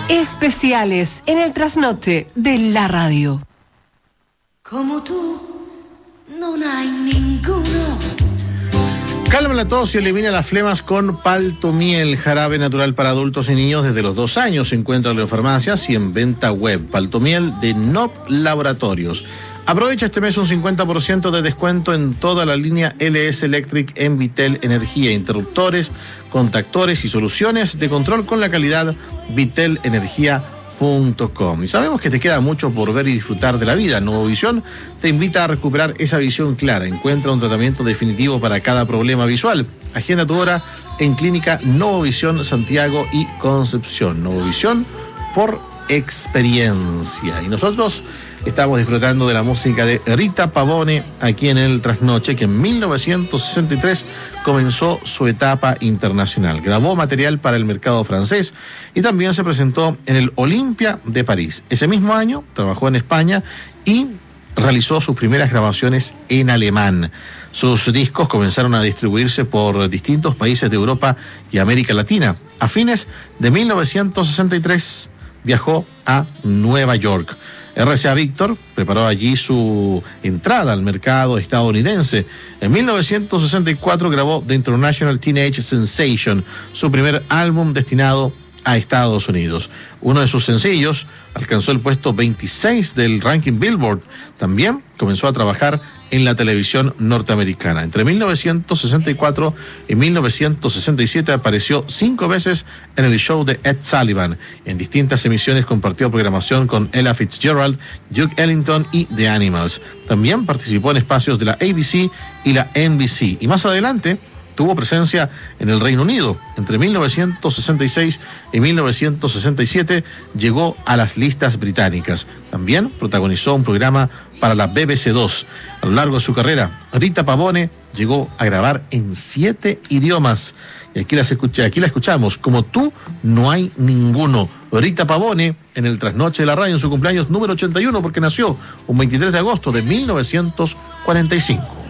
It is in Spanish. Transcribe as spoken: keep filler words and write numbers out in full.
Especiales en el trasnoche de la radio. Como tú, no hay ninguno. Calma la tos y elimina las flemas con Paltomiel, jarabe natural para adultos y niños desde los dos años. Se encuentra en farmacias y en venta web. Paltomiel de N O P Laboratorios. Aprovecha este mes un cincuenta por ciento de descuento en toda la línea L S Electric en Vitel Energía, interruptores, contactores y soluciones de control con la calidad vitel energía punto com. Y sabemos que te queda mucho por ver y disfrutar de la vida. Nuevovisión te invita a recuperar esa visión clara. Encuentra un tratamiento definitivo para cada problema visual. Agenda tu hora en Clínica Nuevovisión Santiago y Concepción. Nuevovisión por experiencia. Y nosotros estamos disfrutando de la música de Rita Pavone aquí en el Trasnoche, que en mil novecientos sesenta y tres comenzó su etapa internacional. Grabó material para el mercado francés y también se presentó en el Olympia de París. Ese mismo año trabajó en España y realizó sus primeras grabaciones en alemán. Sus discos comenzaron a distribuirse por distintos países de Europa y América Latina. A fines de mil novecientos sesenta y tres viajó a Nueva York. R C A Victor preparó allí su entrada al mercado estadounidense. En mil novecientos sesenta y cuatro grabó The International Teenage Sensation, su primer álbum destinado a Estados Unidos. Uno de sus sencillos alcanzó el puesto veintiséis del ranking Billboard. También comenzó a trabajar en la televisión norteamericana. Entre mil novecientos sesenta y cuatro y mil novecientos sesenta y siete apareció cinco veces en el show de Ed Sullivan. En distintas emisiones compartió programación con Ella Fitzgerald, Duke Ellington y The Animals. También participó en espacios de la A B C y la N B C. Y más adelante tuvo presencia en el Reino Unido. Entre mil novecientos sesenta y seis y mil novecientos sesenta y siete llegó a las listas británicas. También protagonizó un programa para la B B C dos. A lo largo de su carrera, Rita Pavone llegó a grabar en siete idiomas. Y aquí, las escucha, aquí la escuchamos. Como tú, no hay ninguno. Rita Pavone en el Trasnoche de la Radio en su cumpleaños número ochenta y uno, porque nació un veintitrés de agosto de mil novecientos cuarenta y cinco.